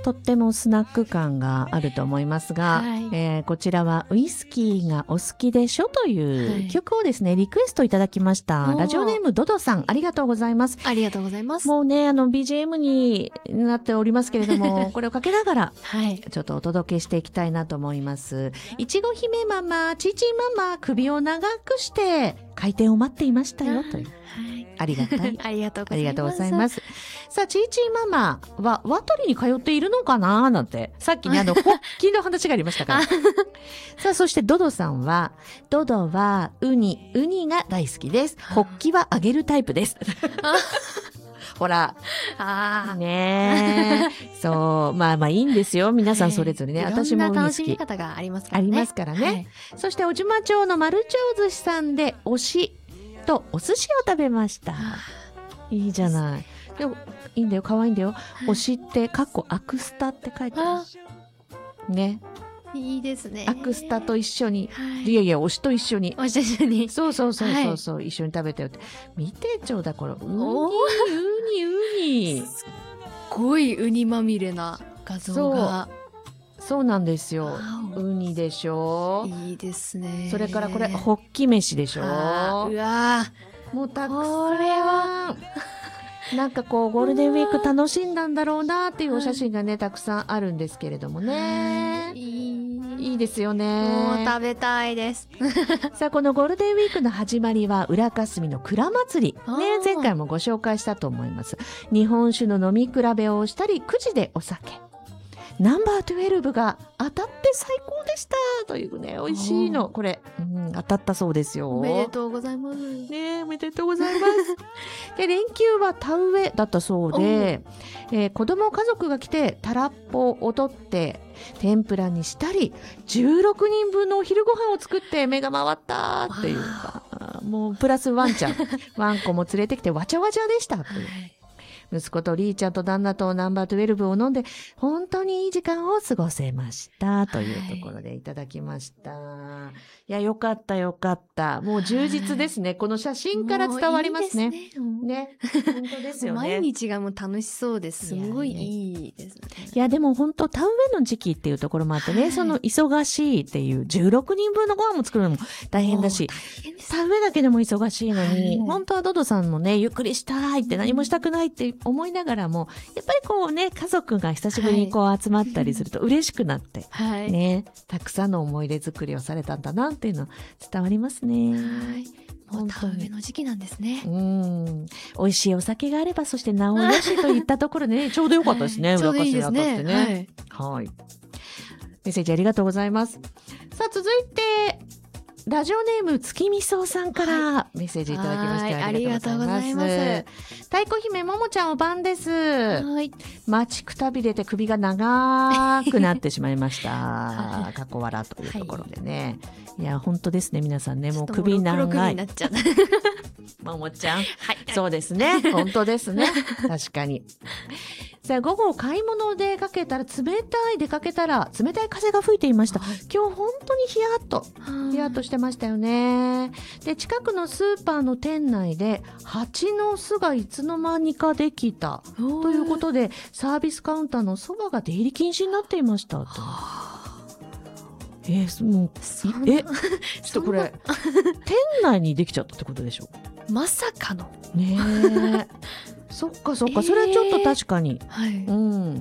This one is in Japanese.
とってもスナック感があると思いますが、 はいこちらはウイスキーがお好きでしょという曲をですね、リクエストいただきました。ラジオネームドドさん、ありがとうございます。 ありがとうございます。 もうね、BGM になっておりますけれども、これをかけながら、 はいちょっとお届けしていきたいなと思います。いちご姫ママ、ちちママ、首を長くして開店を待っていましたよという。ありがたい。 ありがとうございます。 ありがとうございます。さあ、ちいちーママはワトリに通っているのかななんて、さっきね、ホッキの話がありましたから。さあ、そしてドドさんは、ドドはウニが大好きです。ホッキは揚げるタイプです。ほら。ねえ。そう。まあいいんですよ。皆さんそれぞれね。私もウニ好き。 いろんな楽しみ方がありますからね。 ありますからね。はい、そして、小島町の丸町寿司さんで推しとお寿司を食べました。いいじゃない。でもいいんだよ、可愛いんだよ。推しってアクスタって書いてある。ね。 いいですね。 アクスタと一緒に、いやいや、推しと一緒に。 推しと一緒に。 そう、一緒に食べたよって。見てちょうだ、これ。ウニ。 すっごいウニまみれな画像が。 そうなんですよ。ウニでしょ。 いいですね。 それからこれ、ホッキ飯でしょ。うわもうたくさん。これは。なんかこうゴールデンウィーク楽しんだんだろうなっていうお写真がね、たくさんあるんですけれどもね。いいですよね。 もう食べたいです。 さあ、このゴールデンウィークの始まりは浦霞の蔵祭り。ね、前回もご紹介したと思います。日本酒の飲み比べをしたり、くじでお酒。ナンバー12が当たって最高でしたというね、美味しいの。これ、当たったそうですよ。 おめでとうございます。 ね、おめでとうございます。で、連休は田植えだったそうで、子供家族が来てたらっぽを踊って天ぷらにしたり、16人分のお昼ご飯を作って目が回ったっていうか、もうプラスワンちゃん、ワンコも連れてきてわちゃわちゃでしたという。息子とリーちゃんと旦那とナンバー12を飲んで本当にいい時間を過ごせましたというところでいただきました。いや、よかったよかった。もう充実ですね。この写真から伝わりますね。ね。本当ですよね。 毎日がもう楽しそうです。すごいいいですね。 いや、でも本当田植えの時期っていうところもあってね、その忙しいっていう16人分のご飯も作るのも大変だし、田植えだけでも忙しいのに、本当はドドさんもね、ゆっくりしたいって何もしたくないって思いながらも、やっぱりこうね、家族が久しぶりにこう集まったりすると嬉しくなって、ね、たくさんの思い出作りをされたんだなっていうの伝わりますね。 もう田植えの時期なんですね。 美味しいお酒があれば、そしてなおよしといったところでね、ちょうどよかったですね。 ちょうどいいですね。 はい。メッセージありがとうございます。さあ、続いて、ラジオネーム月見そうさんからメッセージいただきまして、ありがとうございます。太鼓姫ももちゃんおばんです。待ちくたびれて首が長くなってしまいました。かっこ笑というところでね。いや、本当ですね、皆さんね、もう首長い。ももちゃん。そうですね。本当ですね。確かに。さあ、午後買い物で出かけたら冷たい風が吹いていました。今日本当にヒヤッとしてましたよね。で、近くのスーパーの店内で蜂の巣がいつの間にかできたということで、サービスカウンターのそばが出入り禁止になっていましたと。もうちょっとこれ店内にできちゃったってことでしょ。 まさかのねえ。そっかそれはちょっと確かに、